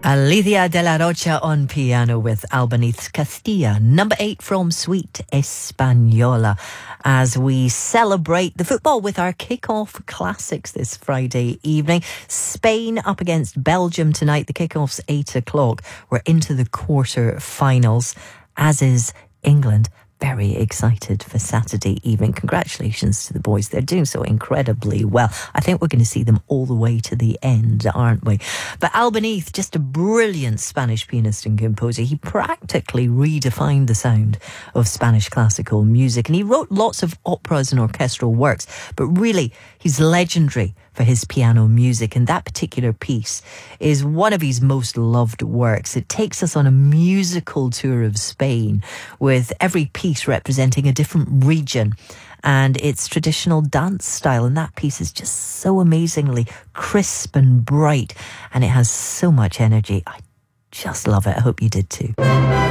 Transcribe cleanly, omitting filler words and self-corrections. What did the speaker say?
Alicia de la Rocha on piano with Albeniz Castilla, number 8 from Suite Española, as we celebrate the football with our kick-off classics this Friday evening. Spain up against Belgium tonight. The kick-off's 8 o'clock. We're into the quarter-finals, as is England. Very excited for Saturday evening. Congratulations to the boys. They're doing so incredibly well. I think we're going to see them all the way to the end, aren't we? But Albeniz, just a brilliant Spanish pianist and composer. He practically redefined the sound of Spanish classical music, and he wrote lots of operas and orchestral works, but really he's legendary for his piano music, and that particular piece is one of his most loved works. It takes us on a musical tour of Spain, with every piece representing a different region and its traditional dance style, and that piece is just so amazingly crisp and bright, and it has so much energy. I just love it. I hope you did too.